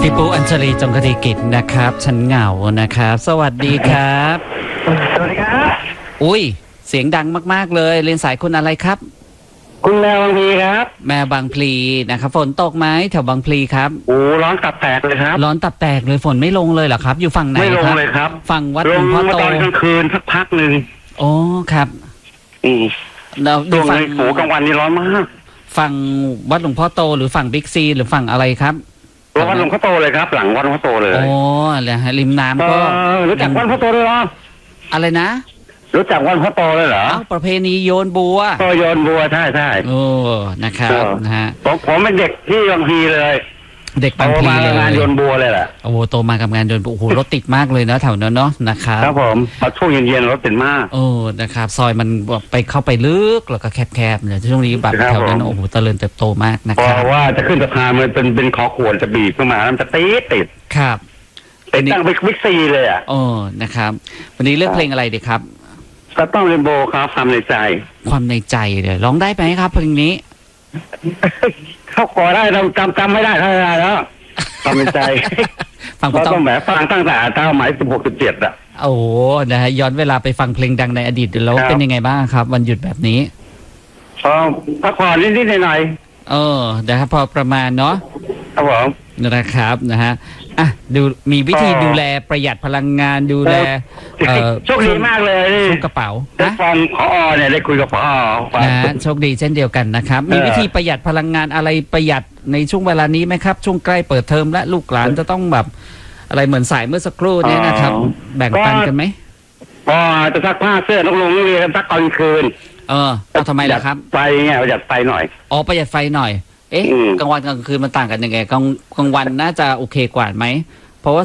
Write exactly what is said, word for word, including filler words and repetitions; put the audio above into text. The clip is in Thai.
พี่ปูอัญชลีจงคติกิจนะครับฉันเหงานะครับสวัสดีครับสวัสดีครับอุ้ยเสียงดังมากๆเลยเรียนสายคุณอะไรครับคุณแมวบางพลีครับแม่บางพลีนะครับฝนตกไหมแถวบางพลีครับโอ้ร้อนตับแตกเลยครับร้อนตับแตกเลยฝนไม่ลงเลยเหรอครับอยู่ฝั่งไหนไม่ลงเลยครับฝั่งวัดหลวงพ่อโตตอนกลางคืนสักพักหนึ่งโอ้ครับอืมเราดูฝั่งโอ้กลางวันนี่ร้อนมากฝั่งวัดหลวงพ่อโตหรือฝั่งบิ๊กซีหรือฝั่งอะไรครับวัดหลวงพ่อโตเลยครับหลังวัดหลวงพ่อโตเลยโอ้เลยฮะริมน้ำก็รู้จักวัดหลวงพ่อโตเลยเหรออะไรนะรู้จักวัดหลวงพ่อโตเลยเหรออ้าวประเพณีโยนบัวก็โยนบัวใช่ใช่โอ้นะครับนะฮะผมผมเป็นเด็กที่บางพลีเลยเด็กบางพลีเลยงานโยนบัวเลยแหละโอ้โตมากับงานโยนบัวโอ้โหรถติดมากเลยนะแถวนั้นเนาะนะครับครับผมพอช่วงเย็นๆรถติดมากโอ้นะครับซอยมันไปเข้าไปลึกแล้วก็แคบๆเนี่ยช่วงนี้แบบแถวนั้นโอ้โหเจริญเติบโตมากนะครับเพราะว่าจะขึ้นสะพานมันเป็นเป็นคอขวดจะบีบขึ้นมาแล้วมันจะตีติดครับติดตั้งไปวิกซีเลยอ่ะโอ้นะครับวันนี้เลือกเพลงอะไรดีครับก็ต้องเรนโบว์ครับความในใจความในใจเดี๋ยวร้องได้ไหมครับเพลงนี้เขาขอได้เราจำจำไม่ได้เท่าไหร่แล้วความในใจฟังคุณต้องแบบฟังตั้งแต่เท่าหมายสิบหกสิบเจ็ดอะโอ้นะฮะย้อนเวลาไปฟังเพลงดังในอดีตแล้วเป็นยังไงบ้างครับวันหยุดแบบนี้พอพักผ่อนนิดๆหน่อยๆเออนะครับพอประมาณเนาะครับผมนะครับนะฮะอ่ะดูมีวิธีดูแลประหยัดพลังงานดูแลโชคดีมากเลยช่วงกระเป๋าได้ฟังผอเนี่ยได้คุยกับผอนะโชคดีเช่นเดียวกันนะครับมีวิธีประหยัดพลังงานอะไรประหยัดในช่วงเวลานี้ไหมครับช่วงใกล้เปิดเทอมและลูกหลานจะต้องแบบอะไรเหมือนสายเมื่อสักครู่นี้นะครับแบ่งปันกันไหมพอจะซักผ้าเสื้อนักลงนักเรียนซักตอนคืนเออเอาทำไมล่ะครับไฟเนี่ยประหยัดไฟหน่อยอ๋อประหยัดไฟหน่อยเอ๊ะกลางวันกลางคืนมันต่างกันยังไงกลางกลางวันน่าจะโอเคกว่าไหม